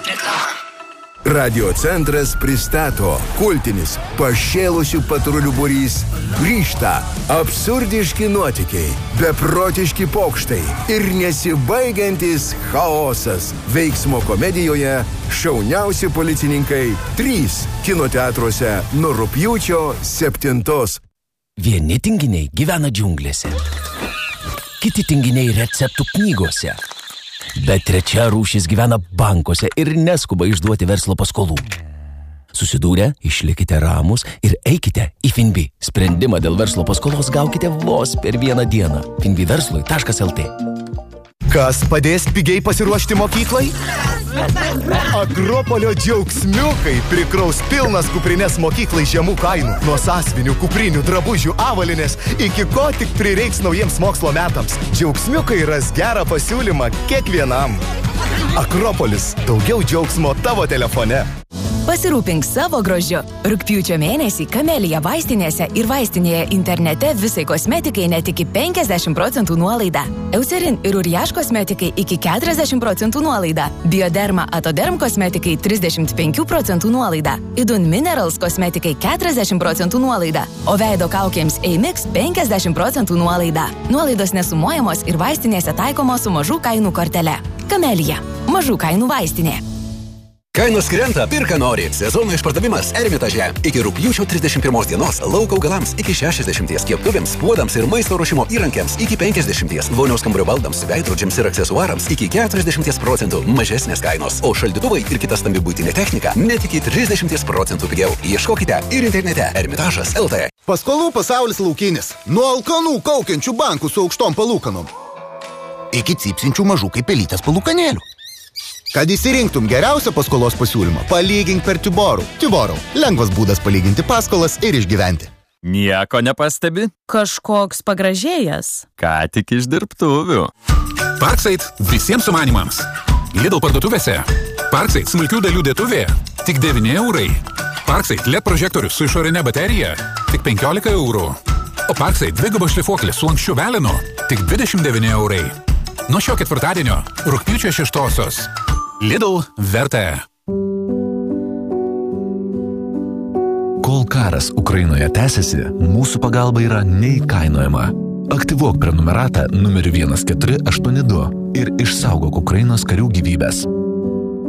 Reklama. Radio centras pristato kultinis pašėlusių patrulių būrys grįžta absurdiški nuotykiai, beprotiški pokštai ir nesibaigiantis chaosas. Veiksmo komedijoje Šauniausi policininkai 3 kino teatruose nuo rugpjūčio 7. Vieni tinginiai gyvena džiunglėse, kiti tinginiai receptų knygose. Bet trečia rūšis gyvena bankuose ir neskuba išduoti verslo paskolų. Susidūrę, išlikite ramus ir eikite į Finbi. Sprendimą dėl verslo paskolos gaukite vos per vieną dieną. finbiverslui.lt. Kas padės pigiai pasiruošti mokyklai? Akropolio džiaugsmiukai prikraus pilnas kuprinės mokyklai žemų kainų. Nuo sąsvinių, kuprinių, drabužių, avalinės, iki ko tik prireiks naujiems mokslo metams. Džiaugsmiukai ras gerą pasiūlymą kiekvienam. Akropolis. Daugiau džiaugsmo tavo telefone. Pasirūpink savo grožiu. Rugpjūčio mėnesį Kamelija vaistinėse ir vaistinėje internete visai kosmetikai net iki 50% nuolaida. Eucerin ir Uriaš kosmetikai iki 40% nuolaida. Bioderma Atoderm kosmetikai 35% nuolaida. Idun Minerals kosmetikai 40% nuolaida. O veido kaukėms Eimix 50% nuolaida. Nuolaidos nesumuojamos ir vaistinėse taikomos su mažų kainų kortele. Kamelija. Mažų kainų vaistinė. Kainos krenta, pirka nori. Sezono išpardavimas Ermitaže. Iki rugpjūčio 31 dienos lauko augalams iki 60, keptuvėms, puodams ir maisto ruošimo įrankiams iki 50, vonios kambario baldams, veidrodžiams ir aksesuarams iki 40% mažesnės kainos, o šaldytuvai ir kita stambi buitinė technika net iki 30% pigiau. Ieškokite ir internete Ermitažas.lt. Paskolų pasaulis laukinis. Nuo alkanų kaukiančių bankų su aukštom palūkanom iki cypsinčių mažų kaip pelytės palūkanėlių. Kad įsirinktum geriausią paskolos pasiūlymą, palygink per Tiborų. Tiborų. Lengvas būdas palyginti paskolas ir išgyventi. Nieko nepastebi? Kažkoks pagražėjęs. Ką tik iš dirbtuvių. Parkside visiems sumanimams. Lidl parduotuvėse. Parkside smulkių dalių dėtuvė. Tik 9 eurai. Parkside LED prožektorius su išorinė baterija. Tik 15 eurų. O Parkside dvigubo šlifuoklės su lanksčiu velinu. Tik 29 eurai. Nuo šio ketvirtadienio, rugpjūčio 6. Lidl verta. Kol karas Ukrainoje tęsiasi, mūsų pagalba yra neįkainojama. Aktyvuok prenumeratą numeriu 1482 ir išsaugok Ukrainos karių gyvybės.